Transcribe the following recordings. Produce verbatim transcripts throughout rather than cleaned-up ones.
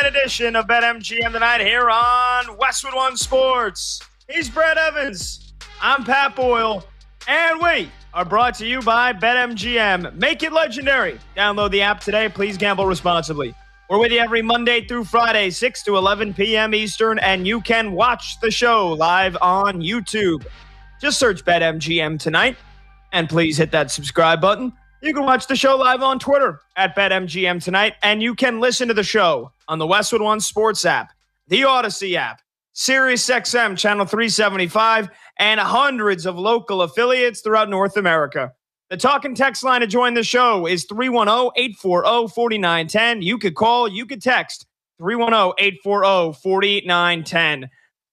night edition of BetMGM Tonight here on Westwood One Sports. He's Brad Evans. I'm Pat Boyle. And we are brought to you by BetMGM. Make it legendary. Download the app today. Please gamble responsibly. We're with you every Monday through Friday, six to eleven p.m. Eastern, and you can watch the show live on YouTube. Just search BetMGM Tonight, and please hit that subscribe button. You can watch the show live on Twitter at BetMGM Tonight, and you can listen to the show on the Westwood One Sports app, the Odyssey app, SiriusXM Channel three seventy-five, and hundreds of local affiliates throughout North America. The talk and text line to join the show is three one zero, eight four zero, four nine one zero. You could call, you could text three one zero, eight four zero, four nine one zero.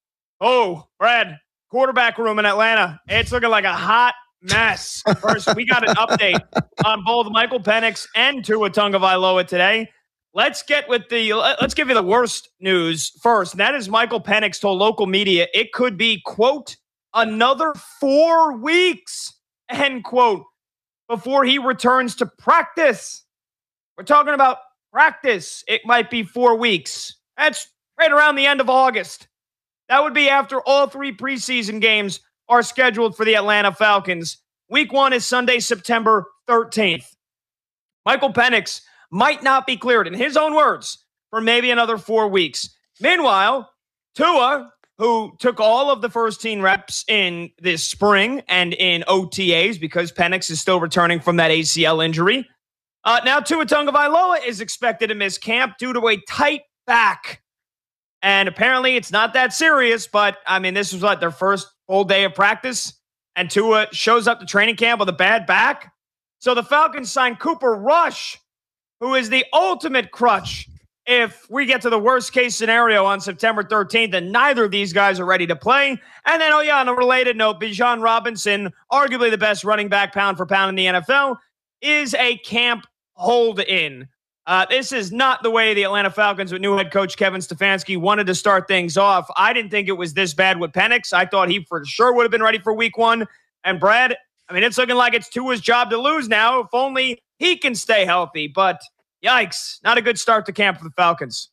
Oh, Brad, quarterback room in Atlanta. It's looking like a hot mess. First, we got an update on both Michael Penix and Tua Tagovailoa today. Let's get with the let's give you the worst news first. And that is Michael Penix told local media it could be, quote, another four weeks, end quote, before he returns to practice. We're talking about practice. It might be four weeks. That's right around the end of August. That would be after all three preseason games are scheduled for the Atlanta Falcons. Week one is Sunday, September thirteenth. Michael Penix might not be cleared, in his own words, for maybe another four weeks. Meanwhile, Tua, who took all of the first team reps in this spring and in O T As because Penix is still returning from that A C L injury. Uh, now Tua Tagovailoa is expected to miss camp due to a tight back. And apparently it's not that serious, but I mean, this was like their first full day of practice, and Tua shows up to training camp with a bad back. So the Falcons signed Cooper Rush, who is the ultimate crutch if we get to the worst case scenario on September thirteenth and neither of these guys are ready to play. And then, oh yeah, on a related note, Bijan Robinson, arguably the best running back pound for pound in the N F L, is a camp hold-in. Uh, this is not the way the Atlanta Falcons with new head coach Kevin Stefanski wanted to start things off. I didn't think it was this bad with Penix. I thought he for sure would have been ready for week one. And Brad, I mean, it's looking like it's Tua's job to lose now, if only he can stay healthy. But yikes, not a good start to camp for the Falcons.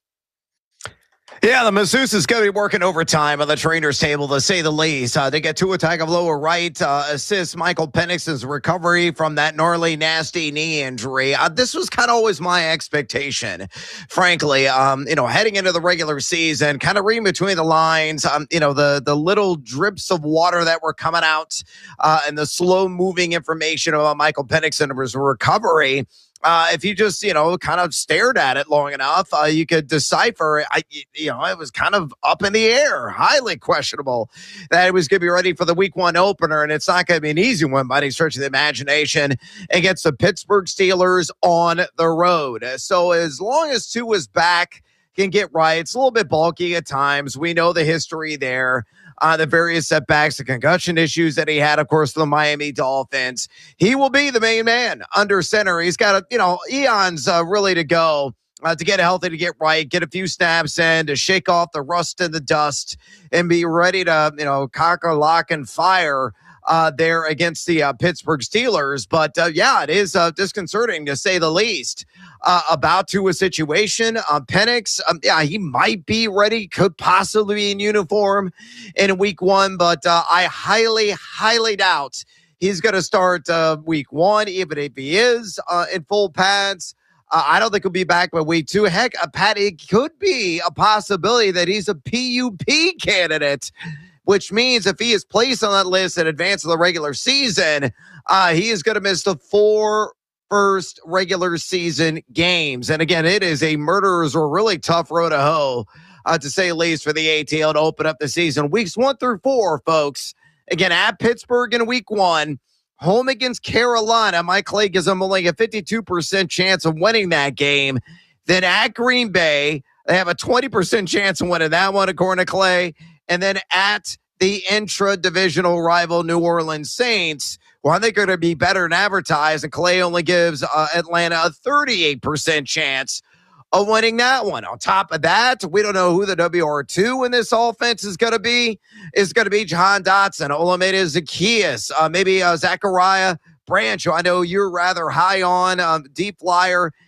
Yeah, the masseuse is going to be working overtime on the trainer's table, to say the least. Uh, they get Tua Tagovailoa right, uh, assist Michael Penix's recovery from that gnarly, nasty knee injury. Uh, this was kind of always my expectation, frankly. Um, you know, heading into the regular season, kind of reading between the lines, um, you know, the the little drips of water that were coming out uh, and the slow-moving information about Michael Penix and his recovery. Uh, if you just, you know, kind of stared at it long enough, uh, you could decipher, I, you know, it was kind of up in the air, highly questionable that it was going to be ready for the week one opener. And it's not going to be an easy one by any stretch of the imagination against the Pittsburgh Steelers on the road. So as long as Tua is back, can get right, it's a little bit bulky at times. We know the history there. Uh, the various setbacks, the concussion issues that he had, of course, the Miami Dolphins. He will be the main man under center. He's got, a, you know, eons uh, really to go uh, to get healthy, to get right, get a few snaps in, to shake off the rust and the dust, and be ready to, you know, cock or lock and fire uh, there against the uh, Pittsburgh Steelers. But, uh, yeah, it is uh, disconcerting, to say the least, uh, about to a situation. Uh, Penix, um, yeah, he might be ready, could possibly be in uniform in week one, but uh, I highly, highly doubt he's going to start uh, week one, even if he is uh, in full pads. Uh, I don't think he'll be back by week two. Heck, uh, Pat, it could be a possibility that he's a P U P candidate, which means if he is placed on that list in advance of the regular season, uh, he is going to miss the four first regular season games. And again, it is a murderer's or really tough road to hoe, uh, to say the least, for the A T L to open up the season. Weeks one through four, folks. Again, at Pittsburgh in week one, home against Carolina. Mike Clay gives them only a fifty-two percent chance of winning that game. Then at Green Bay, they have a twenty percent chance of winning that one, according to Clay. And then at the intra-divisional rival New Orleans Saints, well, they're going to be better than advertised, and Clay only gives uh, Atlanta a thirty-eight percent chance of winning that one. On top of that, we don't know who the W R two in this offense is going to be. It's going to be Jahan Dotson, Olamide Zaccheaus, uh, maybe uh, Zachariah Branch, who I know you're rather high on, um, deep flyer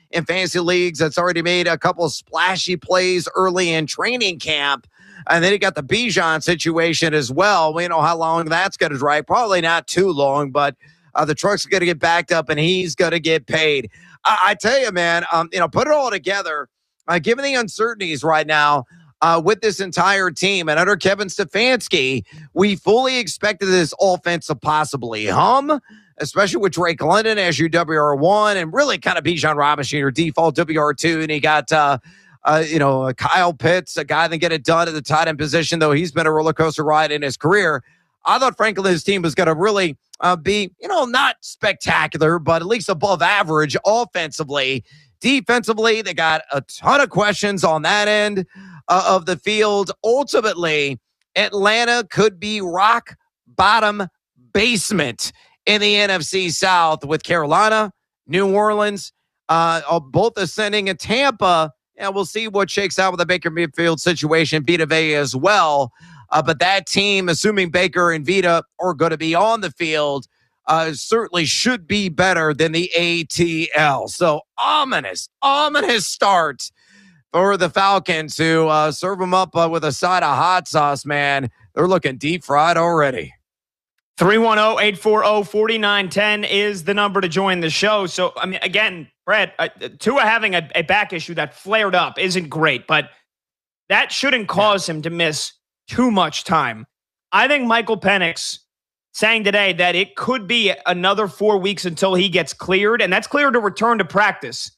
in fantasy leagues that's already made a couple of splashy plays early in training camp. And then you got the Bijan situation as well. We know how long that's going to drag. Probably not too long, but uh, the truck's going to get backed up and he's going to get paid. I, I tell you, man, um, you know, put it all together. Uh, given the uncertainties right now uh, with this entire team and under Kevin Stefanski, we fully expected this offense to possibly hum, especially with Drake London as your W R one and really kind of Bijan Robinson, your default W R two. And he got, uh, uh, you know, Kyle Pitts, a guy that get it done at the tight end position, though he's been a roller coaster ride in his career. I thought, frankly, his team was going to really uh, be, you know, not spectacular, but at least above average offensively. Defensively, they got a ton of questions on that end uh, of the field. Ultimately, Atlanta could be rock bottom basement in the N F C South with Carolina, New Orleans, uh, both ascending, and Tampa. And we'll see what shakes out with the Baker Mayfield situation, Vita Vea as well. Uh, but that team, assuming Baker and Vita are going to be on the field, uh, certainly should be better than the A T L. So ominous, ominous start for the Falcons to uh, serve them up uh, with a side of hot sauce, man. They're looking deep fried already. three one zero, eight four zero, four nine one zero is the number to join the show. So, I mean, again, Brett, uh, Tua having a, a back issue that flared up isn't great, but that shouldn't cause him to miss too much time. I think Michael Penix saying today that it could be another four weeks until he gets cleared, and that's cleared to return to practice.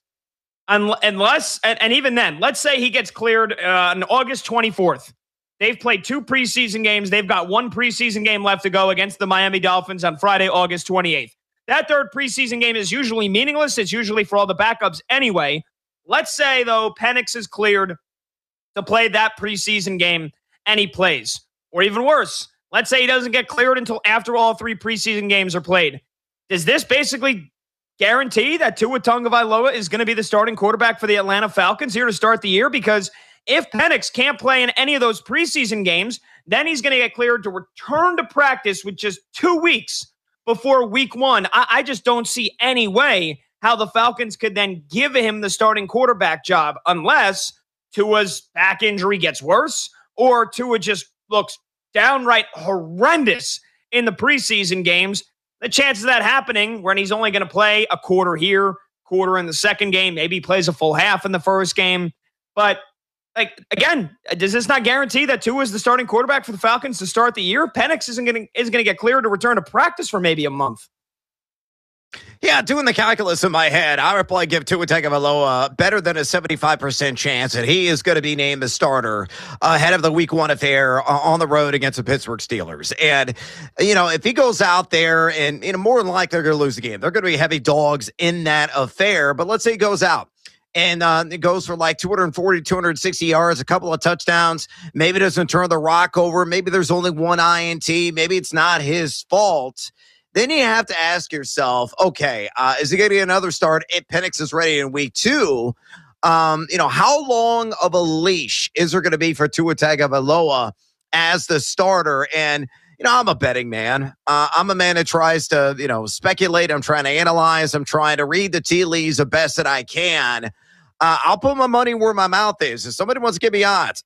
Unless, and, and even then, let's say he gets cleared uh, on August twenty-fourth. They've played two preseason games. They've got one preseason game left to go against the Miami Dolphins on Friday, August twenty-eighth. That third preseason game is usually meaningless. It's usually for all the backups anyway. Let's say, though, Penix is cleared to play that preseason game and he plays. Or even worse, let's say he doesn't get cleared until after all three preseason games are played. Does this basically guarantee that Tua Tagovailoa is going to be the starting quarterback for the Atlanta Falcons here to start the year? Because if Penix can't play in any of those preseason games, then he's going to get cleared to return to practice with just two weeks before week one. I, I just don't see any way how the Falcons could then give him the starting quarterback job unless Tua's back injury gets worse or Tua just looks downright horrendous in the preseason games. The chances of that happening when he's only going to play a quarter here, quarter in the second game, maybe he plays a full half in the first game. But like, again, does this not guarantee that Tua is the starting quarterback for the Falcons to start the year? Penix isn't going to isn't going to get cleared to return to practice for maybe a month. Yeah, doing the calculus in my head, I would probably give Tua Tagovailoa better than a seventy-five percent chance that he is going to be named the starter ahead of the week one affair on the road against the Pittsburgh Steelers. And, you know, if he goes out there and, you know, more than likely they're going to lose the game. They're going to be heavy dogs in that affair. But let's say he goes out and uh, it goes for like two forty, two sixty yards, a couple of touchdowns. Maybe doesn't turn the rock over. Maybe there's only one I N T. Maybe it's not his fault. Then you have to ask yourself, okay, uh, is he going to get another start if Penix is ready in week two? Um, you know, how long of a leash is there going to be for Tua Tagovailoa as the starter? And, you know, I'm a betting man. Uh, I'm a man that tries to, you know, speculate. I'm trying to analyze. I'm trying to read the tea leaves the best that I can. Uh, I'll put my money where my mouth is. If somebody wants to give me odds,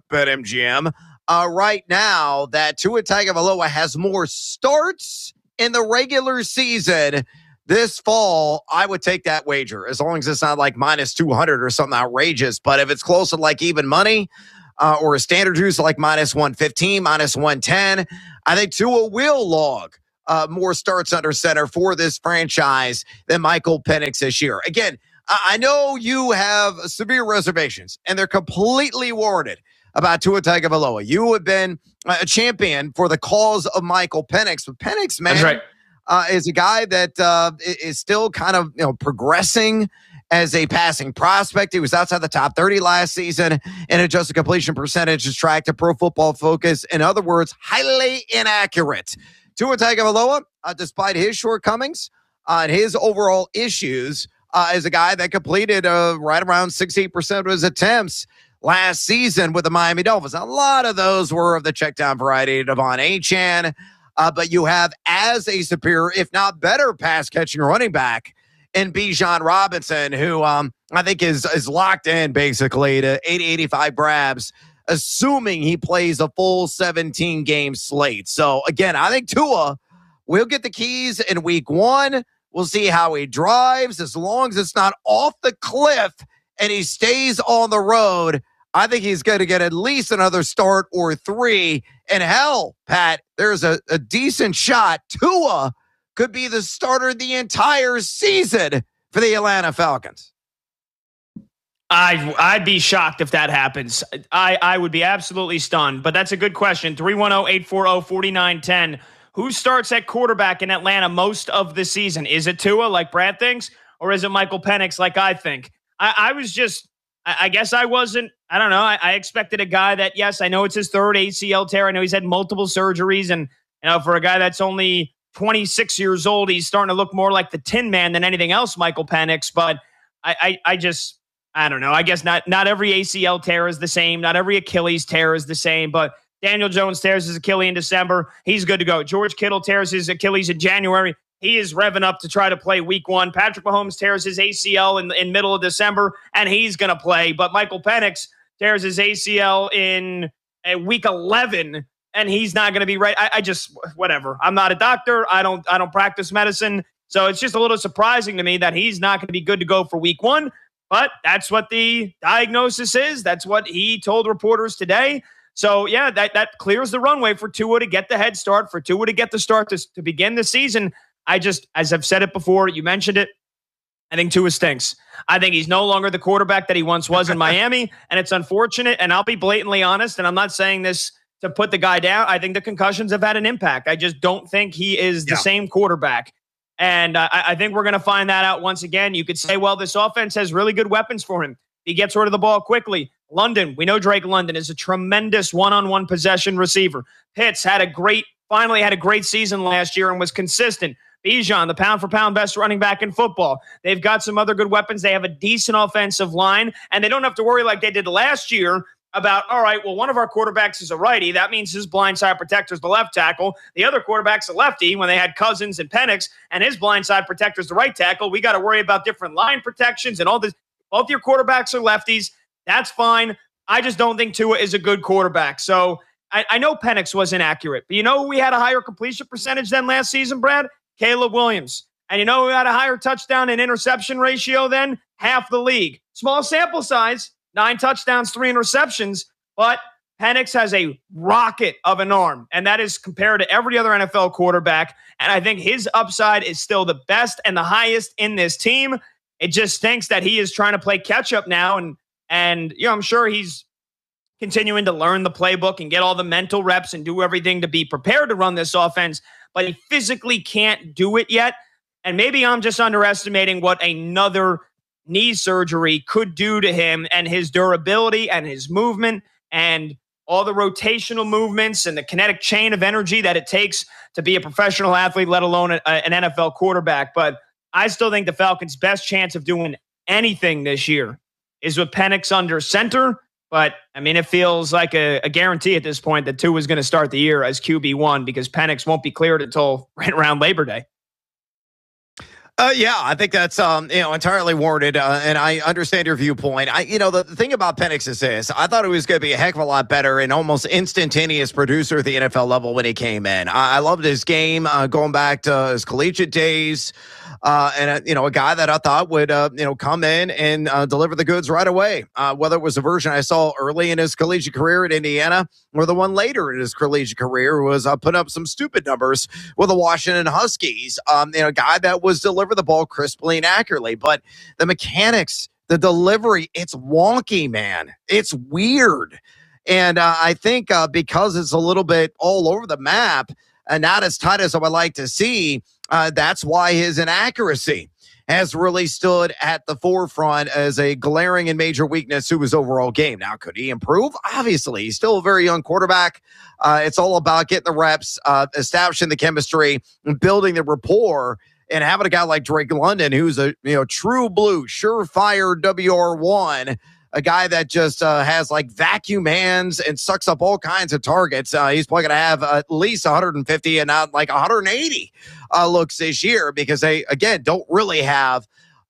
BetMGM, uh, right now that Tua Tagovailoa has more starts in the regular season this fall, I would take that wager as long as it's not like minus two hundred or something outrageous. But if it's close to like even money uh, or a standard juice like minus one fifteen, minus one ten, I think Tua will log uh, more starts under center for this franchise than Michael Penix this year. Again, I, I know you have severe reservations and they're completely warranted about Tua Tagovailoa. You have been a champion for the cause of Michael Penix. But Penix, man, That's right. uh, is a guy that uh, is still kind of, you know, progressing as a passing prospect. He was outside the top thirty last season and adjusted completion percentage is tracked to Pro Football Focus. In other words, highly inaccurate. Tua Tagovailoa, uh, despite his shortcomings uh, and his overall issues, uh, is a guy that completed uh, right around sixty percent of his attempts last season with the Miami Dolphins. A lot of those were of the checkdown variety, Devon Achane. Uh, but you have as a superior, if not better, pass-catching running back in Bijan Robinson, who um, I think is is locked in basically to eighty, eighty-five grabs, assuming he plays a full seventeen game slate. So again, I think Tua will get the keys in week one. We'll see how he drives. As long as it's not off the cliff and he stays on the road, I think he's going to get at least another start or three. And hell, Pat, there's a, a decent shot Tua could be the starter the entire season for the Atlanta Falcons. I, I'd be shocked if that happens. I, I would be absolutely stunned. But that's a good question. three one zero, eight four zero, four nine one zero. Who starts at quarterback in Atlanta most of the season? Is it Tua, like Brad thinks, or is it Michael Penix, like I think? I, I was just, I, I guess I wasn't, I don't know. I, I expected a guy that, yes, I know it's his third A C L tear. I know he's had multiple surgeries. And, you know, for a guy that's only twenty-six years old, he's starting to look more like the Tin Man than anything else, Michael Penix. But I, I, I just, I don't know. I guess not, not every A C L tear is the same. Not every Achilles tear is the same. But Daniel Jones tears his Achilles in December. He's good to go. George Kittle tears his Achilles in January. He is revving up to try to play week one. Patrick Mahomes tears his A C L in, in middle of December, and he's going to play. But Michael Penix tears his A C L in uh, week eleven, and he's not going to be right. I, I just, whatever. I'm not a doctor. I don't, I don't practice medicine. So it's just a little surprising to me that he's not going to be good to go for week one. But that's what the diagnosis is. That's what he told reporters today. So, yeah, that, that clears the runway for Tua to get the head start, for Tua to get the start to, to begin the season. I just, as I've said it before, you mentioned it, I think Tua stinks. I think he's no longer the quarterback that he once was in Miami, and it's unfortunate, and I'll be blatantly honest, and I'm not saying this to put the guy down. I think the concussions have had an impact. I just don't think he is the yeah. same quarterback. And uh, I, I think we're going to find that out once again. You could say, well, this offense has really good weapons for him. He gets rid of the ball quickly. London, we know Drake London is a tremendous one-on-one possession receiver. Pitts had a great, finally had a great season last year and was consistent. Bijan, the pound-for-pound best running back in football. They've got some other good weapons. They have a decent offensive line, and they don't have to worry like they did last year about, all right, well, one of our quarterbacks is a righty. That means his blindside protector is the left tackle. The other quarterback's a lefty when they had Cousins and Penix, and his blindside protector is the right tackle. We got to worry about different line protections and all this. Both your quarterbacks are lefties. That's fine. I just don't think Tua is a good quarterback. So I, I know Penix was inaccurate, but you know who we had a higher completion percentage than last season, Brad? Caleb Williams. And you know who had a higher touchdown and interception ratio than? Half the league. Small sample size, nine touchdowns, three interceptions, but Penix has a rocket of an arm, and that is compared to every other N F L quarterback. And I think his upside is still the best and the highest in this team. It just stinks that he is trying to play catch up now. And, and, you know, I'm sure he's continuing to learn the playbook and get all the mental reps and do everything to be prepared to run this offense, but he physically can't do it yet. And maybe I'm just underestimating what another knee surgery could do to him and his durability and his movement and all the rotational movements and the kinetic chain of energy that it takes to be a professional athlete, let alone a, an N F L quarterback. But I still think the Falcons' best chance of doing anything this year is with Penix under center. But, I mean, it feels like a, a guarantee at this point that Tua is going to start the year as Q B one because Penix won't be cleared until right around Labor Day. Uh, yeah, I think that's um, you know entirely warranted, uh, and I understand your viewpoint. I, you know, the, the thing about Penix is this: I thought he was going to be a heck of a lot better and almost instantaneous producer at the N F L level when he came in. I, I loved his game uh, going back to his collegiate days, uh, and uh, you know, a guy that I thought would uh, you know come in and uh, deliver the goods right away. Uh, whether it was a version I saw early in his collegiate career at Indiana or the one later in his collegiate career, who was uh, putting up some stupid numbers with the Washington Huskies. Um, you know, a guy that was delivering the ball crisply and accurately, but the mechanics, the delivery, it's wonky, man. It's weird. And uh, I think uh, because it's a little bit all over the map and not as tight as I would like to see, uh, that's why his inaccuracy has really stood at the forefront as a glaring and major weakness to his overall game. Now, could he improve? Obviously, he's still a very young quarterback. Uh, it's all about getting the reps, uh, establishing the chemistry, and building the rapport. And having a guy like Drake London, who's a you know true blue, surefire W R one, a guy that just uh, has like vacuum hands and sucks up all kinds of targets. Uh, he's probably going to have at least one hundred fifty and not like one hundred eighty uh, looks this year because they, again, don't really have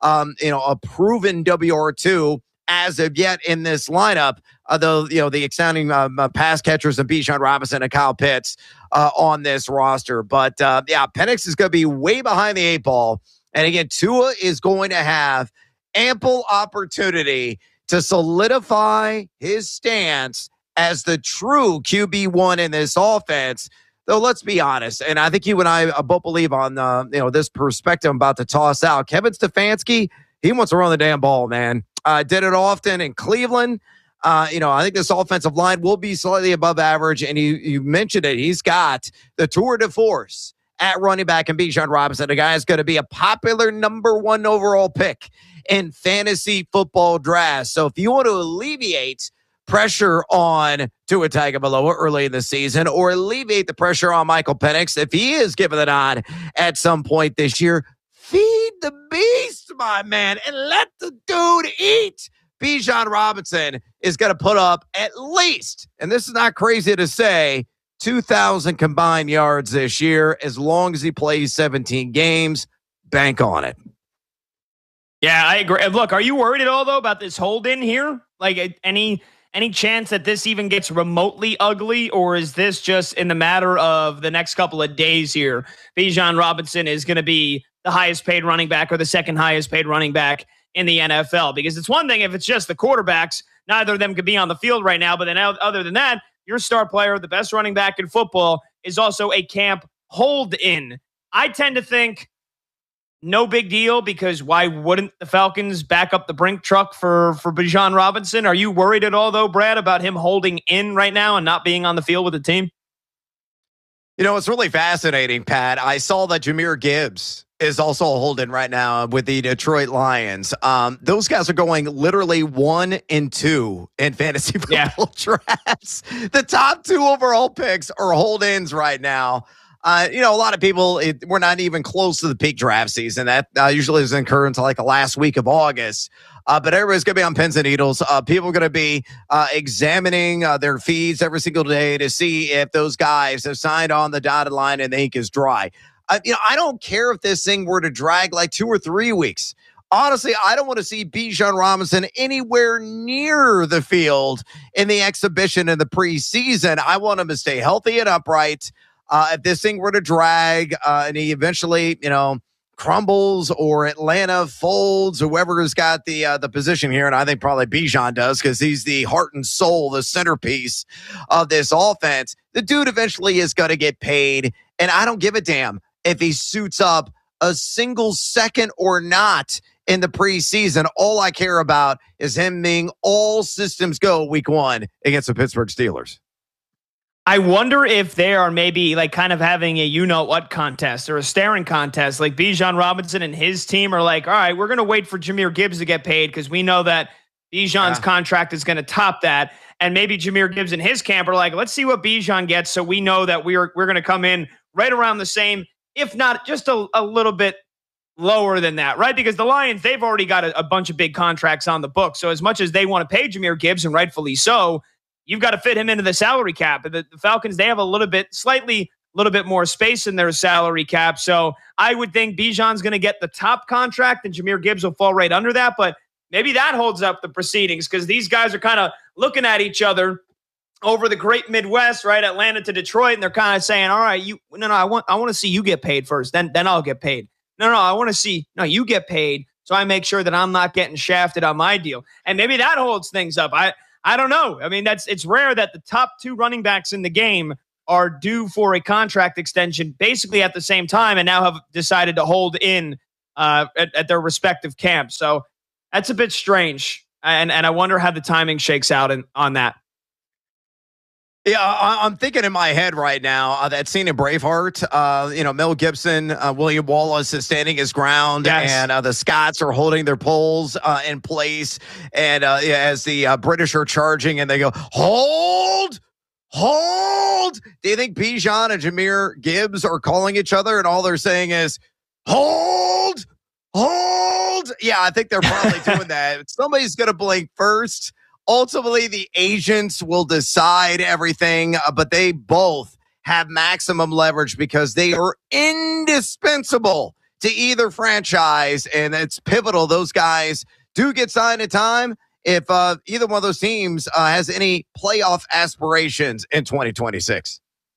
um, you know, a proven W R two as of yet in this lineup. Although, you know, the exciting um, uh, pass catchers and Bijan Robinson and Kyle Pitts uh, on this roster. But uh, yeah, Penix is going to be way behind the eight ball. And again, Tua is going to have ample opportunity to solidify his stance as the true Q B one in this offense. Though, let's be honest, and I think you and I both believe on uh, you know this perspective I'm about to toss out. Kevin Stefanski, he wants to run the damn ball, man. Uh, did it often in Cleveland. Uh, you know, I think this offensive line will be slightly above average, and you you mentioned it. He's got the tour de force at running back and Bijan Robinson. The guy is going to be a popular number one overall pick in fantasy football drafts. So if you want to alleviate pressure on Tua Tagovailoa early in the season, or alleviate the pressure on Michael Penix if he is given the nod at some point this year, feed the beast, my man, and let the dude eat. Bijan Robinson is going to put up at least, and this is not crazy to say, two thousand combined yards this year, as long as he plays seventeen games. Bank on it. Yeah, I agree. Look, are you worried at all, though, about this hold in here? Like, any any chance that this even gets remotely ugly, or is this just in the matter of the next couple of days here, Bijan Robinson is going to be the highest paid running back or the second highest paid running back in the N F L? Because it's one thing if it's just the quarterbacks, neither of them could be on the field right now, but then other than that, your star player, the best running back in football, is also a camp hold-in. I tend to think no big deal, because why wouldn't the Falcons back up the Brink truck for, for Bijan Robinson? Are you worried at all, though, Brad, about him holding in right now and not being on the field with the team? You know, it's really fascinating, Pat. I saw that Jahmyr Gibbs is also holding right now with the Detroit Lions. Um, those guys are going literally one and two in fantasy football yeah. drafts. The top two overall picks are hold-ins right now. Uh, you know, a lot of people, it, we're not even close to the peak draft season. That uh, usually doesn't occur until like the last week of August. Uh, but everybody's going to be on pins and needles. Uh, people are going to be uh, examining uh, their feeds every single day to see if those guys have signed on the dotted line and the ink is dry. Uh, you know, I don't care if this thing were to drag like two or three weeks. Honestly, I don't want to see Bijan Robinson anywhere near the field in the exhibition in the preseason. I want him to stay healthy and upright. Uh, if this thing were to drag uh, and he eventually, you know, crumbles or Atlanta folds, whoever has got the uh, the position here, and I think probably Bijan does because he's the heart and soul, the centerpiece of this offense, the dude eventually is going to get paid, and I don't give a damn if he suits up a single second or not in the preseason. All I care about is him being all systems go week one against the Pittsburgh Steelers. I wonder if they are maybe like kind of having a you-know-what contest or a staring contest. Like Bijan Robinson and his team are like, all right, we're going to wait for Jahmyr Gibbs to get paid because we know that Bijan's yeah. contract is going to top that. And maybe Jahmyr Gibbs and his camp are like, let's see what Bijan gets so we know that we're we're going to come in right around the same, if not just a, a little bit lower than that, right? Because the Lions, they've already got a, a bunch of big contracts on the book. So as much as they want to pay Jahmyr Gibbs, and rightfully so, you've got to fit him into the salary cap. The, the Falcons, they have a little bit, slightly, a little bit more space in their salary cap. So I would think Bijan's going to get the top contract and Jahmyr Gibbs will fall right under that. But maybe that holds up the proceedings because these guys are kind of looking at each other over the great Midwest, right? Atlanta to Detroit. And they're kind of saying, all right, you, no, no, I want, I want to see you get paid first. Then, then I'll get paid. No, no, I want to see, no, you get paid. So I make sure that I'm not getting shafted on my deal. And maybe that holds things up. I, I don't know. I mean, that's it's rare that the top two running backs in the game are due for a contract extension basically at the same time and now have decided to hold in uh, at, at their respective camps. So that's a bit strange. And, and I wonder how the timing shakes out in, on that. Yeah, I, I'm thinking in my head right now uh, that scene in Braveheart, uh, you know, Mel Gibson, uh, William Wallace is standing his ground, yes. and uh, the Scots are holding their poles uh, in place, and uh, yeah, as the uh, British are charging, and they go, hold, hold. Do you think Bijan and Jahmyr Gibbs are calling each other, and all they're saying is, hold, hold? Yeah, I think they're probably doing that. Somebody's going to blink first. Ultimately, the agents will decide everything, uh, but they both have maximum leverage because they are indispensable to either franchise, and it's pivotal. Those guys do get signed in time if uh, either one of those teams uh, has any playoff aspirations in twenty twenty-six.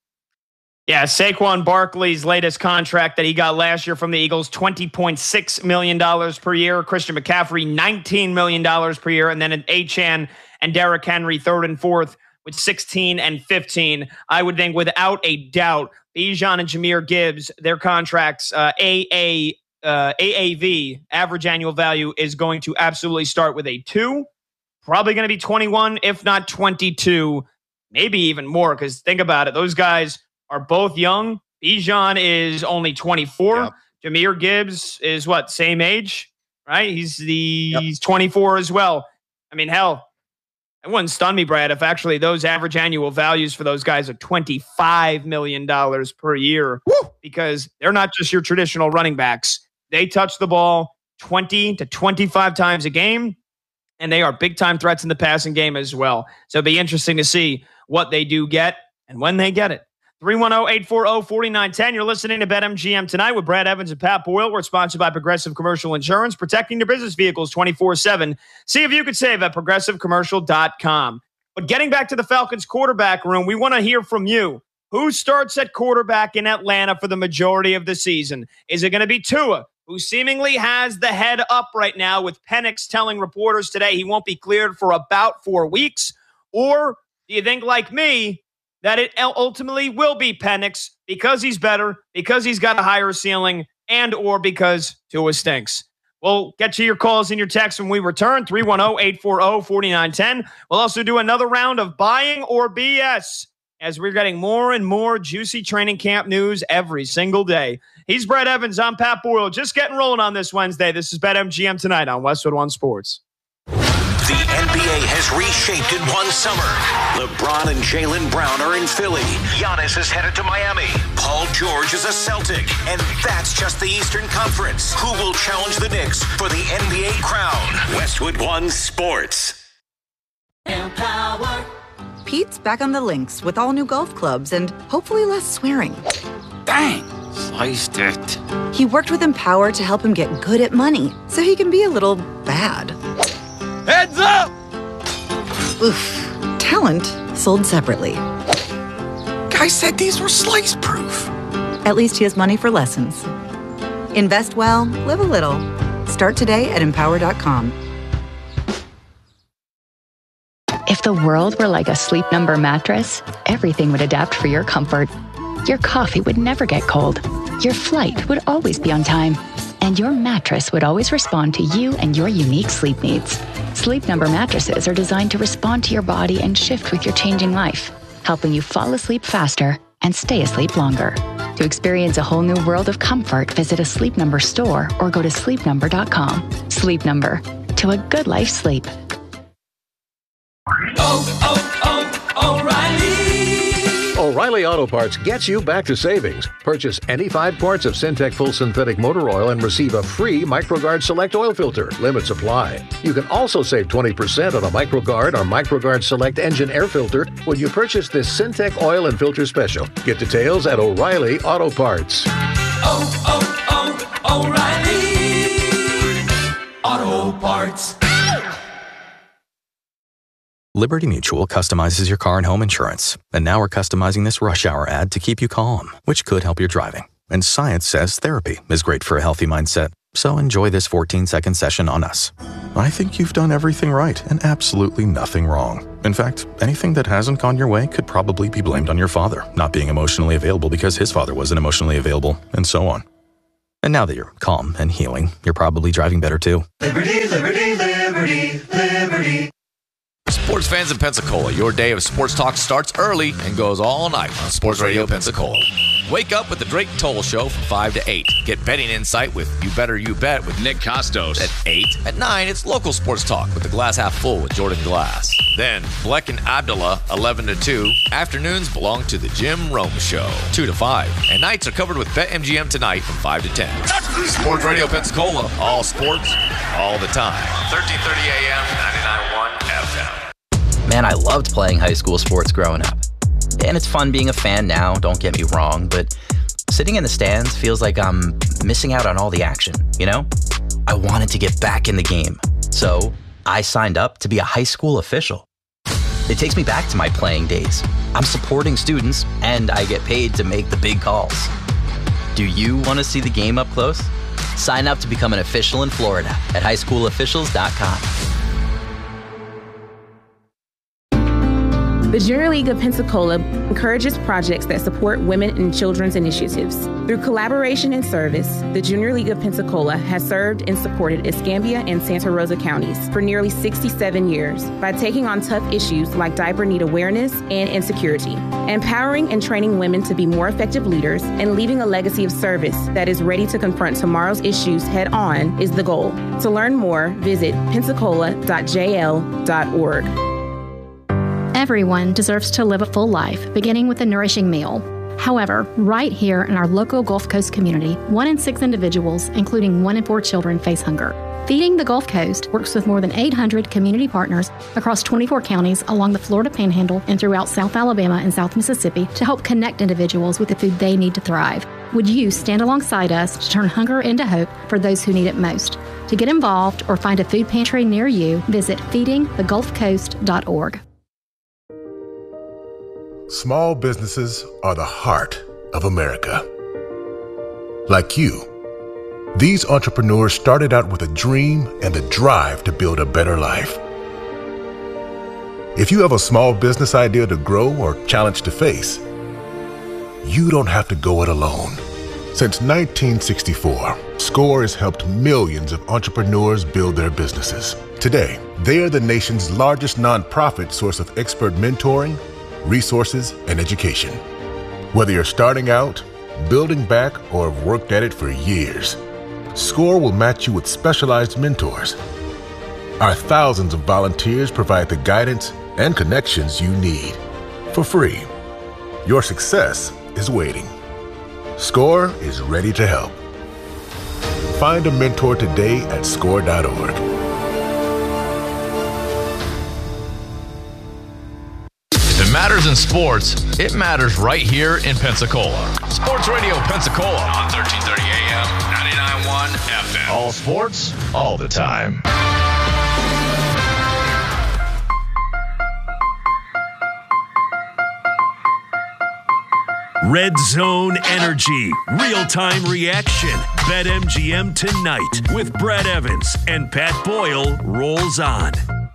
Yeah, Saquon Barkley's latest contract that he got last year from the Eagles, twenty point six million dollars per year. Christian McCaffrey, nineteen million dollars per year. And then Achane and Derrick Henry, third and fourth, with sixteen and fifteen. I would think without a doubt, Bijan and Jahmyr Gibbs, their contracts, uh, A A, uh, A A V, average annual value, is going to absolutely start with a two. Probably going to be twenty-one, if not twenty-two, maybe even more. Because think about it, those guys are both young. Bijan is only twenty-four. Yep. Jahmyr Gibbs is what, same age, right? He's the yep. he's twenty-four as well. I mean, hell, it wouldn't stun me, Brad, if actually those average annual values for those guys are twenty-five million dollars per year. Woo! Because they're not just your traditional running backs. They touch the ball twenty to twenty-five times a game, and they are big-time threats in the passing game as well. So it'll be interesting to see what they do get and when they get it. three one zero, eight four zero, four nine one zero. You're listening to BetMGM Tonight with Brad Evans and Pat Boyle. We're sponsored by Progressive Commercial Insurance, protecting your business vehicles twenty-four seven. See if you could save at progressive commercial dot com. But getting back to the Falcons quarterback room, we want to hear from you. Who starts at quarterback in Atlanta for the majority of the season? Is it going to be Tua, who seemingly has the head up right now, with Penix telling reporters today he won't be cleared for about four weeks? Or do you think, like me, that it ultimately will be Penix because he's better, because he's got a higher ceiling, and or because Tua stinks? We'll get to your calls and your texts when we return. three one zero, eight four zero, four nine one zero. We'll also do another round of Buying or B S, as we're getting more and more juicy training camp news every single day. He's Brad Evans. I'm Pat Boyle. Just getting rolling on this Wednesday. This is BetMGM Tonight on Westwood One Sports. The N B A has reshaped in one summer. LeBron and Jaylen Brown are in Philly. Giannis is headed to Miami. Paul George is a Celtic. And that's just the Eastern Conference. Who will challenge the Knicks for the N B A crown? Westwood One Sports. Empower. Pete's back on the links with all new golf clubs and hopefully less swearing. Dang, sliced it. He worked with Empower to help him get good at money so he can be a little bad. Heads up! Oof. Talent sold separately. Guy said these were slice proof. At least he has money for lessons. Invest well, live a little. Start today at empower dot com. If the world were like a Sleep Number mattress, everything would adapt for your comfort. Your coffee would never get cold. Your flight would always be on time. And your mattress would always respond to you and your unique sleep needs. Sleep Number mattresses are designed to respond to your body and shift with your changing life, helping you fall asleep faster and stay asleep longer. To experience a whole new world of comfort, visit a Sleep Number store or go to sleep number dot com. Sleep Number. To a good life sleep. Oh, oh, oh, O'Reilly. O'Reilly Auto Parts gets you back to savings. Purchase any five quarts of Syntec Full Synthetic Motor Oil and receive a free MicroGuard Select Oil Filter. Limits apply. You can also save twenty percent on a MicroGuard or MicroGuard Select Engine Air Filter when you purchase this Syntec Oil and Filter Special. Get details at O'Reilly Auto Parts. Oh, oh, oh, O'Reilly Auto Parts. Liberty Mutual customizes your car and home insurance. And now we're customizing this rush hour ad to keep you calm, which could help your driving. And science says therapy is great for a healthy mindset. So enjoy this fourteen second session on us. I think you've done everything right and absolutely nothing wrong. In fact, anything that hasn't gone your way could probably be blamed on your father not being emotionally available because his father wasn't emotionally available, and so on. And now that you're calm and healing, you're probably driving better too. Liberty, liberty, liberty, liberty. Sports fans in Pensacola, your day of sports talk starts early and goes all night on Sports Radio Pensacola. Wake up with the Drake Toll Show from five to eight. Get betting insight with You Better You Bet with Nick Costos at eight. At nine, it's local sports talk with the Glass Half Full with Jordan Glass. Then, Bleck and Abdullah, eleven to two. Afternoons belong to the Jim Rome Show, two to five. And nights are covered with BetMGM Tonight from five to ten. Sports Radio Pensacola, all sports, all the time. thirteen thirty A M, ninety-nine point one F M. Man, I loved playing high school sports growing up. And it's fun being a fan now, don't get me wrong, but sitting in the stands feels like I'm missing out on all the action, you know? I wanted to get back in the game, so I signed up to be a high school official. It takes me back to my playing days. I'm supporting students, and I get paid to make the big calls. Do you want to see the game up close? Sign up to become an official in Florida at high school officials dot com. The Junior League of Pensacola encourages projects that support women and children's initiatives. Through collaboration and service, the Junior League of Pensacola has served and supported Escambia and Santa Rosa counties for nearly sixty-seven years by taking on tough issues like diaper need awareness and insecurity, empowering and training women to be more effective leaders, and leaving a legacy of service that is ready to confront tomorrow's issues head on is the goal. To learn more, visit pensacola dot j l dot org. Everyone deserves to live a full life, beginning with a nourishing meal. However, right here in our local Gulf Coast community, one in six individuals, including one in four children, face hunger. Feeding the Gulf Coast works with more than eight hundred community partners across twenty-four counties along the Florida Panhandle and throughout South Alabama and South Mississippi to help connect individuals with the food they need to thrive. Would you stand alongside us to turn hunger into hope for those who need it most? To get involved or find a food pantry near you, visit feeding the gulf coast dot org. Small businesses are the heart of America. Like you, these entrepreneurs started out with a dream and the drive to build a better life. If you have a small business idea to grow or challenge to face, you don't have to go it alone. Since nineteen sixty-four, SCORE has helped millions of entrepreneurs build their businesses. Today, they are the nation's largest nonprofit source of expert mentoring, resources, and education. Whether you're starting out, building back, or have worked at it for years, SCORE will match you with specialized mentors. Our thousands of volunteers provide the guidance and connections you need for free. Your success is waiting. SCORE is ready to help. Find a mentor today at score dot org. If it matters in sports, it matters right here in Pensacola. Sports Radio Pensacola on thirteen thirty A M, ninety-nine point one F M. All sports, all the time. Red Zone Energy, real-time reaction. BetMGM tonight with Brad Evans and Pat Boyle rolls on.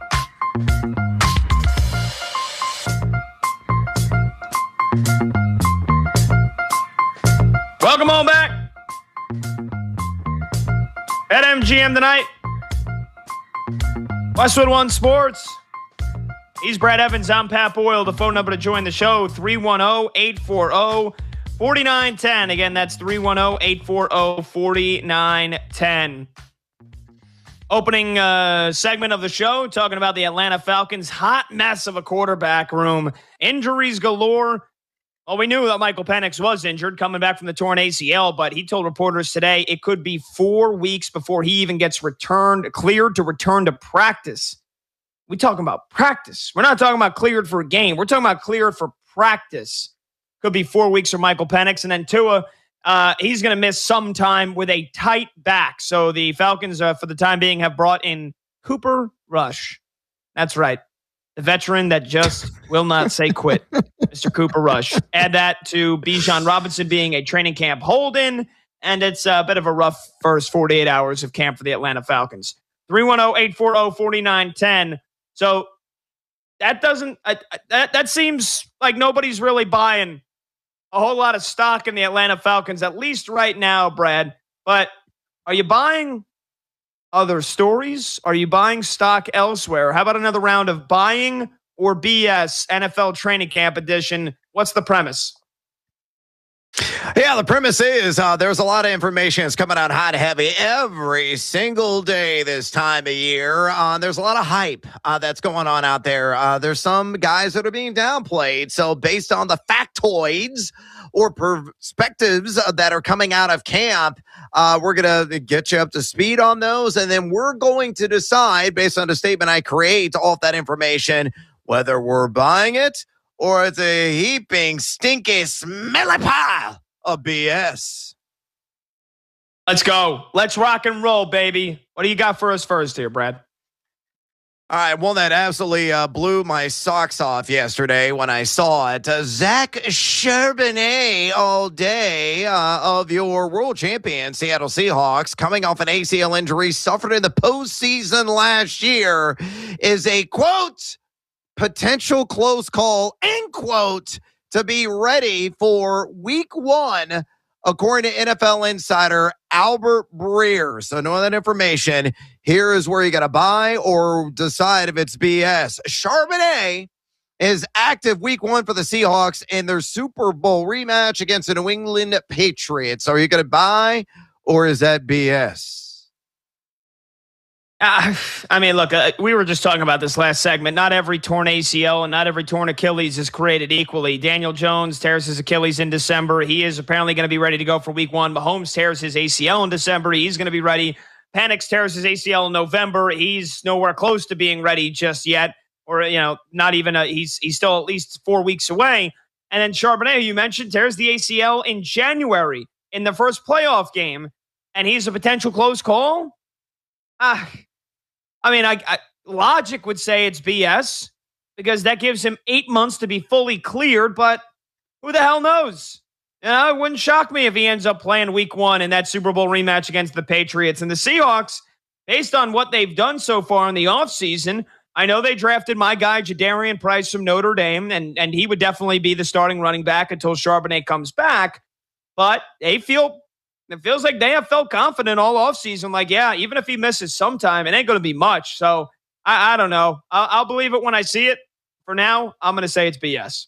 Welcome on back. BetMGM tonight. Westwood One Sports. He's Brad Evans. I'm Pat Boyle. The phone number to join the show, three one zero, eight four zero, four nine one zero. Again, that's three one zero, eight four zero, four nine one zero. Opening uh, segment of the show, talking about the Atlanta Falcons' hot mess of a quarterback room. Injuries galore. Well, we knew that Michael Penix was injured coming back from the torn A C L, but he told reporters today it could be four weeks before he even gets returned, cleared to return to practice. We're talking about practice. We're not talking about cleared for a game. We're talking about cleared for practice. Could be four weeks for Michael Penix. And then Tua, uh, he's going to miss some time with a tight back. So the Falcons, uh, for the time being, have brought in Cooper Rush. That's right. The veteran that just will not say quit, Mister Cooper Rush. Add that to Bijan Robinson being a training camp hold-in, and it's a bit of a rough first forty-eight hours of camp for the Atlanta Falcons. three one zero, eight four zero, four nine one zero. So that doesn't uh, that that seems like nobody's really buying a whole lot of stock in the Atlanta Falcons, at least right now, Brad. But are you buying other stories? Are you buying stock elsewhere? How about another round of buying or B S N F L training camp edition? What's the premise? Yeah, the premise is uh, there's a lot of information that's coming out hot and heavy every single day this time of year. Uh, there's a lot of hype uh, that's going on out there. Uh, there's some guys that are being downplayed. So based on the factoids or perspectives that are coming out of camp, uh, we're going to get you up to speed on those. And then we're going to decide, based on the statement I create off that information, whether we're buying it or it's a heaping, stinky, smelly pile a B S. Let's go. Let's rock and roll, baby. What do you got for us first here, Brad? All right, one that absolutely uh, blew my socks off yesterday when I saw it. Uh, Zach Charbonnet all day uh, of your world champion Seattle Seahawks, coming off an A C L injury suffered in the postseason last year, is a, quote, potential close call, end quote, to be ready for week one, according to N F L insider Albert Breer. So knowing that information, here is where you got to buy or decide if it's B S. Charbonnet is active week one for the Seahawks in their Super Bowl rematch against the New England Patriots. Are you going to buy or is that B S? Uh, I mean, look, uh, we were just talking about this last segment. Not every torn A C L and not every torn Achilles is created equally. Daniel Jones tears his Achilles in December. He is apparently going to be ready to go for week one. Mahomes tears his A C L in December. He's going to be ready. Penix tears his A C L in November. He's nowhere close to being ready just yet. Or, you know, not even a, he's, he's still at least four weeks away. And then Charbonnet, who you mentioned, tears the A C L in January in the first playoff game. And he's a potential close call? Ah. I mean, I, I, logic would say it's B S because that gives him eight months to be fully cleared, but who the hell knows? You know, it wouldn't shock me if he ends up playing week one in that Super Bowl rematch against the Patriots. And the Seahawks, based on what they've done so far in the offseason, I know they drafted my guy, Jadarian Price from Notre Dame, and, and he would definitely be the starting running back until Charbonnet comes back. But they feel... It feels like they have felt confident all offseason. Like, yeah, even if he misses sometime, it ain't going to be much. So, I, I don't know. I'll, I'll believe it when I see it. For now, I'm going to say it's B S.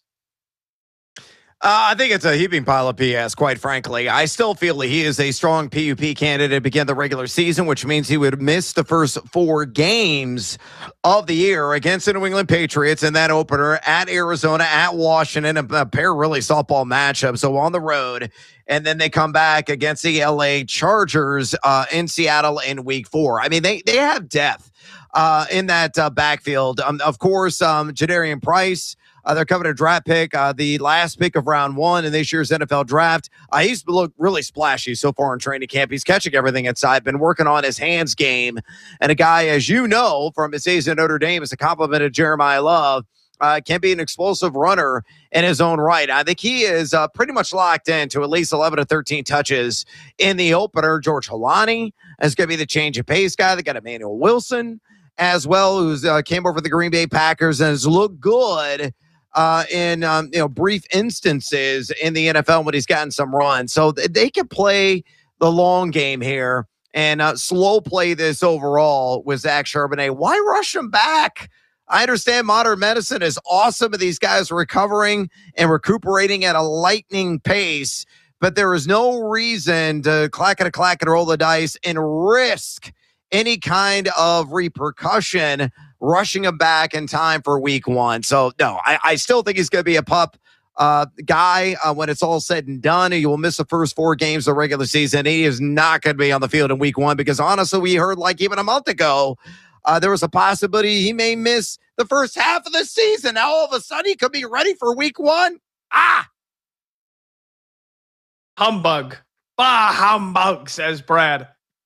Uh, I think it's a heaping pile of B S, quite frankly. I still feel that he is a strong P U P candidate to begin the regular season, which means he would miss the first four games of the year against the New England Patriots in that opener, at Arizona, at Washington, a, a pair of really softball matchups. So on the road, and then they come back against the L A Chargers uh, in Seattle in week four. I mean, they, they have depth uh, in that uh, backfield. Um, of course, um, Jadarian Price, Uh, they're coming to draft pick, uh, the last pick of round one in this year's N F L draft. Uh, he's looked really splashy so far in training camp. He's catching everything inside, been working on his hands game. And a guy, as you know, from his days at Notre Dame, is a compliment of Jeremiah Love, uh, can be an explosive runner in his own right. I think he is uh, pretty much locked in to at least eleven to thirteen touches in the opener. George Holani is going to be the change of pace guy. They got Emmanuel Wilson as well, who's uh, came over the Green Bay Packers and has looked good Uh, in um, you know brief instances in the N F L when he's gotten some run. So th- they can play the long game here and uh, slow play this overall with Zach Charbonnet. Why rush him back? I understand modern medicine is awesome and these guys are recovering and recuperating at a lightning pace, but there is no reason to clack it a clack and roll the dice and risk any kind of repercussion rushing him back in time for week one. So, no, I, I still think he's going to be a pup uh, guy uh, when it's all said and done. He will miss the first four games of the regular season. He is not going to be on the field in week one because, honestly, we heard like even a month ago, uh, there was a possibility he may miss the first half of the season. Now, all of a sudden, he could be ready for week one. Ah! Humbug. Bah, humbug, says Brad.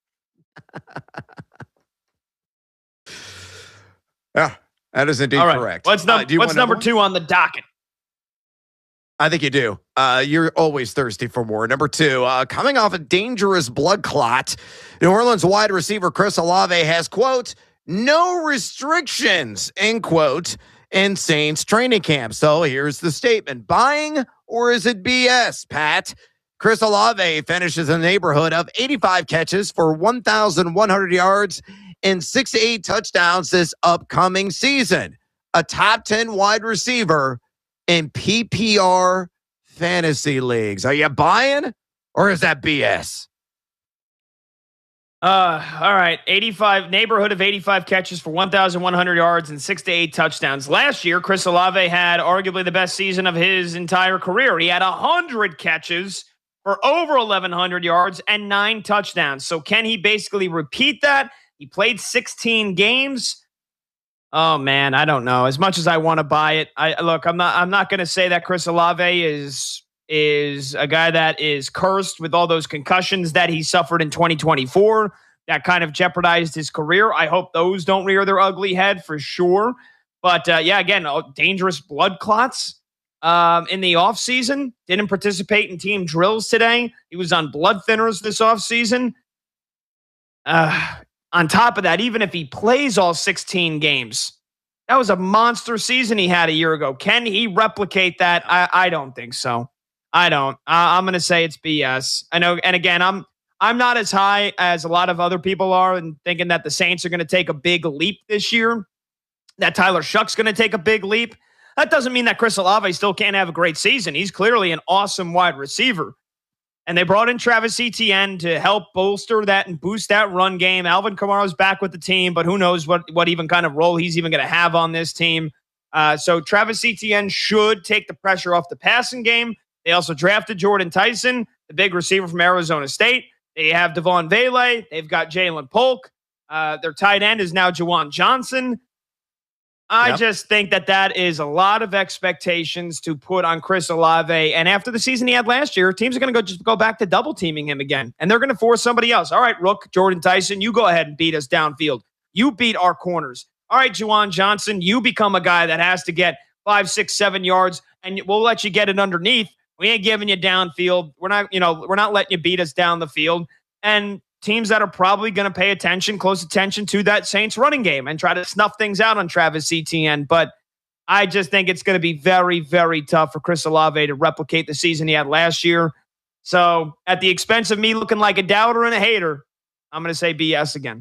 Yeah, that is indeed All right. correct. What's, num- uh, what's number two on the docket? I think you do. Uh, you're always thirsty for more. Number two, uh, coming off a dangerous blood clot, New Orleans wide receiver Chris Olave has, quote, no restrictions, end quote, in Saints training camp. So here's the statement. Buying or is it B S, Pat? Chris Olave finishes in the neighborhood of eighty-five catches for one thousand one hundred yards and six to eight touchdowns this upcoming season. A top ten wide receiver in P P R fantasy leagues. Are you buying or is that B S? Uh, all right. eighty-five, neighborhood of eighty-five catches for one thousand one hundred yards and six to eight touchdowns. Last year, Chris Olave had arguably the best season of his entire career. He had one hundred catches for over eleven hundred yards and nine touchdowns. So can he basically repeat that? He played sixteen games. Oh man, I don't know. As much as I want to buy it, I look, I'm not I'm not going to say that Chris Olave is is a guy that is cursed with all those concussions that he suffered in twenty twenty-four that kind of jeopardized his career. I hope those don't rear their ugly head for sure. But uh, yeah, again, dangerous blood clots um, in the offseason. Didn't participate in team drills today. He was on blood thinners this offseason. Uh, on top of that, even if he plays all sixteen games, that was a monster season he had a year ago. Can he replicate that? I, I don't think so. I don't. Uh, I'm going to say it's B S. I know. And again, I'm I'm not as high as a lot of other people are and thinking that the Saints are going to take a big leap this year, that Tyler Shuck's going to take a big leap. That doesn't mean that Chris Olave still can't have a great season. He's clearly an awesome wide receiver. And they brought in Travis Etienne to help bolster that and boost that run game. Alvin Kamara's back with the team, but who knows what, what even kind of role he's even going to have on this team. Uh, so Travis Etienne should take the pressure off the passing game. They also drafted Jordan Tyson, the big receiver from Arizona State. They have Devon Vele. They've got Jalen Polk. Uh, their tight end is now Juwan Johnson. I yep. just think that that is a lot of expectations to put on Chris Olave. And after the season he had last year, teams are going to go just go back to double teaming him again. And they're going to force somebody else. All right, Rook, Jordan Tyson, you go ahead and beat us downfield. You beat our corners. All right, Juwan Johnson, you become a guy that has to get five, six, seven yards, and we'll let you get it underneath. We ain't giving you downfield. We're not, you know, we're not letting you beat us down the field. And teams that are probably going to pay attention, close attention to that Saints running game and try to snuff things out on Travis Etienne. But I just think it's going to be very, very tough for Chris Olave to replicate the season he had last year. So at the expense of me looking like a doubter and a hater, I'm going to say B S again.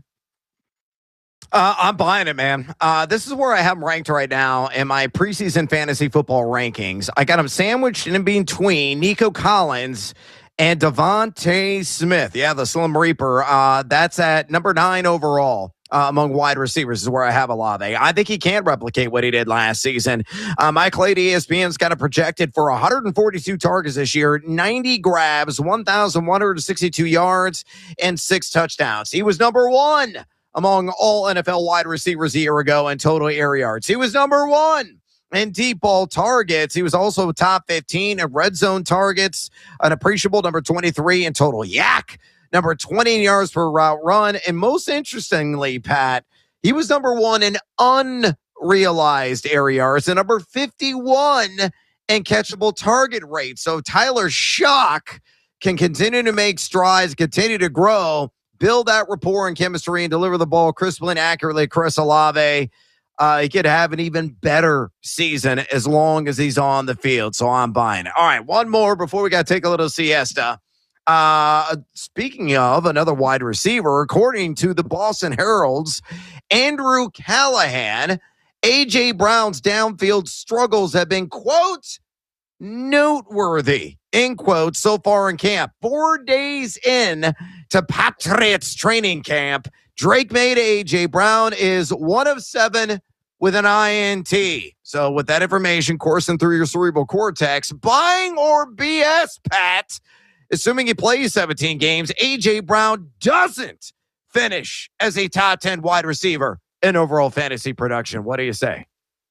Uh, I'm buying it, man. Uh, this is where I have him ranked right now in my preseason fantasy football rankings. I got him sandwiched in between Nico Collins and Devontae Smith. Yeah, the Slim Reaper. Uh, that's at number nine overall uh, among wide receivers is where I have Olave. I think he can replicate what he did last season. Uh, Mike Lade, E S P N's got it projected for one hundred forty-two targets this year, ninety grabs, one thousand one hundred sixty-two yards, and six touchdowns. He was number one among all N F L wide receivers a year ago in total air yards. He was number one in deep ball targets. He was also top fifteen in red zone targets, an appreciable number twenty-three in total yak, number twenty in yards per route run. And most interestingly, Pat, he was number one in unrealized air yards and number fifty-one in catchable target rate. So Tyler Shuck can continue to make strides, continue to grow, build that rapport and chemistry, and deliver the ball crisply and accurately. Chris Olave, uh, he could have an even better season as long as he's on the field. So I'm buying it. All right, one more before we got to take a little siesta. Uh, speaking of another wide receiver, according to the Boston Herald's Andrew Callahan, A J Brown's downfield struggles have been, quote, noteworthy, in quotes, so far in camp. Four days in to Patriots training camp, Drake made A J Brown is one of seven with an I N T. So with that information coursing through your cerebral cortex, buying or B S, Pat, assuming he plays seventeen games, A J Brown doesn't finish as a top ten wide receiver in overall fantasy production. What do you say?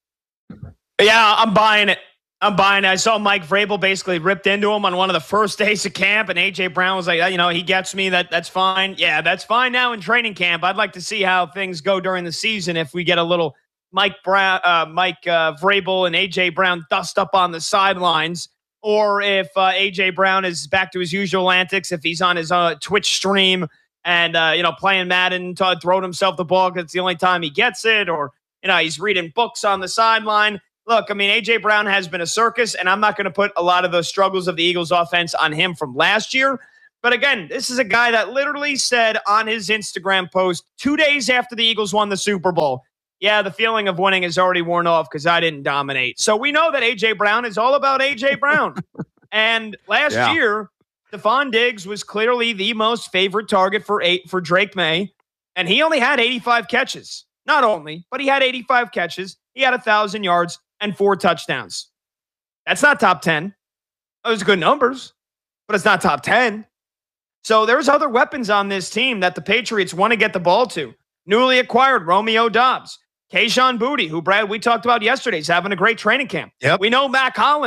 Yeah, I'm buying it. I'm buying it. I saw Mike Vrabel basically ripped into him on one of the first days of camp, and A J Brown was like, you know, he gets me. That That's fine. Yeah, that's fine now in training camp. I'd like to see how things go during the season if we get a little Mike Brown, uh, Mike uh, Vrabel and A J Brown dust up on the sidelines, or if uh, A J Brown is back to his usual antics, if he's on his uh, Twitch stream and, uh, you know, playing Madden, t- throwing himself the ball because it's the only time he gets it, or, you know, he's reading books on the sideline. Look, I mean, A J Brown has been a circus, and I'm not going to put a lot of the struggles of the Eagles offense on him from last year. But again, this is a guy that literally said on his Instagram post two days after the Eagles won the Super Bowl, yeah, the feeling of winning is already worn off because I didn't dominate. So we know that A J Brown is all about A J Brown. And last yeah. year, Stephon Diggs was clearly the most favorite target for eight for Drake May, and he only had eighty-five catches. Not only, but he had eighty-five catches. He had one thousand yards and four touchdowns. That's not top ten. Those are good numbers, but it's not top ten. So there's other weapons on this team that the Patriots want to get the ball to. Newly acquired Romeo Doubs, Kayshon Boutte, who, Brad, we talked about yesterday, is having a great training camp. Yep. We know Mac Hollins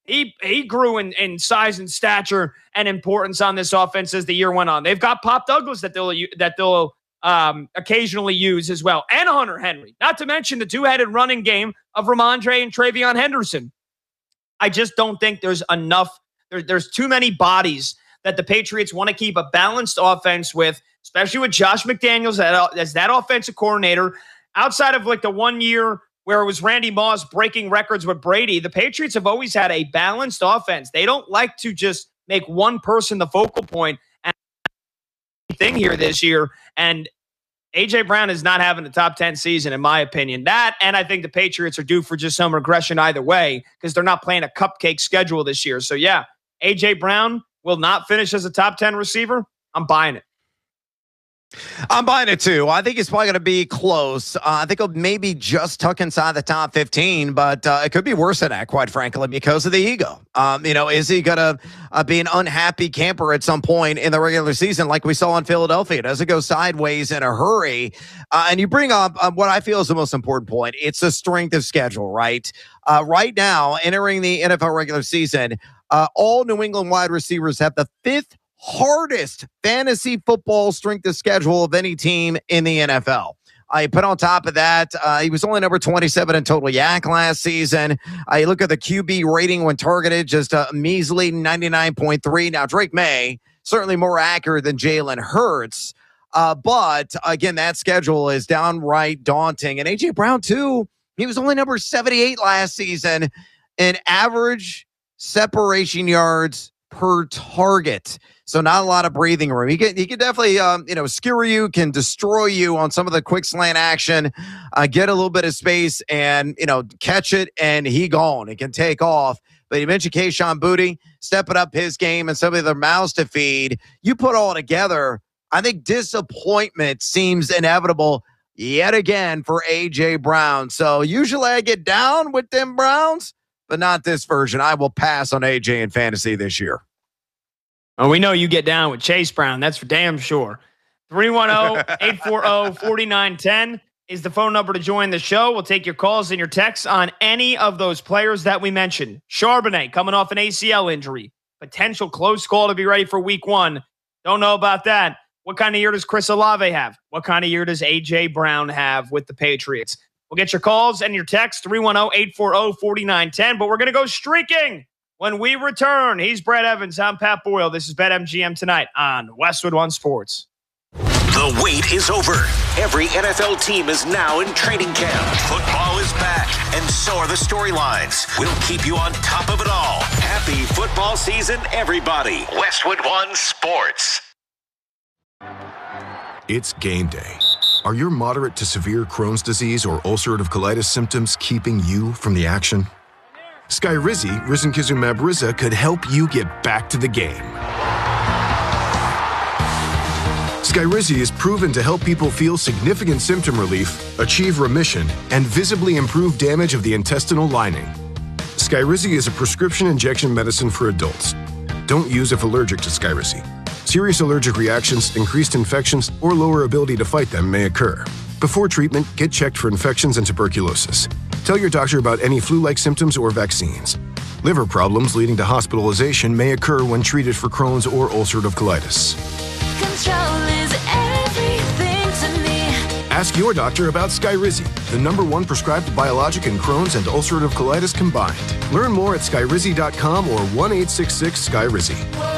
He he grew in, in size and stature and importance on this offense as the year went on. They've got Pop Douglas that they'll that they'll um, occasionally use as well, and Hunter Henry. Not to mention the two-headed running game of Ramondre and Travion Henderson. I just don't think there's enough. There, there's too many bodies that the Patriots want to keep a balanced offense with, especially with Josh McDaniels as that offensive coordinator. Outside of like the one year where it was Randy Moss breaking records with Brady, the Patriots have always had a balanced offense. They don't like to just make one person the focal point and thing here this year. And A J. Brown is not having a top ten season, in my opinion. That, and I think the Patriots are due for just some regression either way because they're not playing a cupcake schedule this year. So, yeah, A J. Brown will not finish as a top ten receiver. I'm buying it. I'm buying it too. I think it's probably going to be close. Uh, I think it'll maybe just tuck inside the top fifteen, but uh, it could be worse than that, quite frankly, because of the ego. Um, you know, is he going to uh, be an unhappy camper at some point in the regular season like we saw in Philadelphia? Does it go sideways in a hurry? Uh, and you bring up uh, what I feel is the most important point. It's the strength of schedule, right? Uh, right now, entering the N F L regular season, uh, all New England wide receivers have the fifth hardest fantasy football strength of schedule of any team in the N F L. I uh, put on top of that, uh, he was only number twenty-seven in total yak last season. I uh, look at the Q B rating when targeted, just a measly ninety-nine point three. Now, Drake May, certainly more accurate than Jalen Hurts. Uh, but again, that schedule is downright daunting. And A J. Brown, too, he was only number seventy-eight last season in average separation yards per target. So not a lot of breathing room. He can, he can definitely, um, you know, skewer you, can destroy you on some of the quick slant action, uh, get a little bit of space and, you know, catch it, and he gone. It can take off. But you mentioned Kayshon Boutte stepping up his game and some of their mouths to feed. You put all together, I think disappointment seems inevitable yet again for A J. Brown. So usually I get down with them Browns, but not this version. I will pass on A J in fantasy this year. Oh, we know you get down with Chase Brown. That's for damn sure. three one zero, eight four zero, four nine one zero is the phone number to join the show. We'll take your calls and your texts on any of those players that we mentioned. Charbonnet coming off an A C L injury. Potential close call to be ready for week one. Don't know about that. What kind of year does Chris Olave have? What kind of year does A J. Brown have with the Patriots? We'll get your calls and your texts, three one zero, eight four zero, four nine one zero. But we're going to go streaking when we return. He's Brett Evans. I'm Pat Boyle. This is BetMGM Tonight on Westwood One Sports. The wait is over. Every N F L team is now in training camp. Football is back, and so are the storylines. We'll keep you on top of it all. Happy football season, everybody. Westwood One Sports. It's game day. Are your moderate to severe Crohn's disease or ulcerative colitis symptoms keeping you from the action? Skyrizi, risankizumab Riza, could help you get back to the game. Skyrizi is proven to help people feel significant symptom relief, achieve remission, and visibly improve damage of the intestinal lining. Skyrizi is a prescription injection medicine for adults. Don't use if allergic to Skyrizi. Serious allergic reactions, increased infections, or lower ability to fight them may occur. Before treatment, get checked for infections and tuberculosis. Tell your doctor about any flu-like symptoms or vaccines. Liver problems leading to hospitalization may occur when treated for Crohn's or ulcerative colitis. Control is everything to me. Ask your doctor about Skyrizi, the number one prescribed biologic in Crohn's and ulcerative colitis combined. Learn more at skyrizi dot com or one eight six six Skyrizi.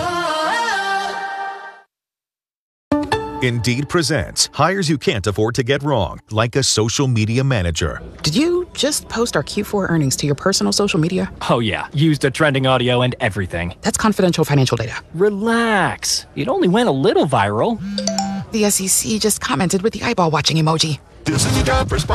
Indeed presents hires you can't afford to get wrong, like a social media manager. Did you just post our Q four earnings to your personal social media? Oh yeah, used the trending audio and everything. That's confidential financial data. Relax. It only went a little viral. The S E C just commented with the eyeball watching emoji. This is a job for